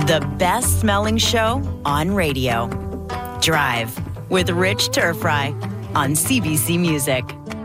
The best smelling show on radio. Drive with Rich Turfry on CBC Music.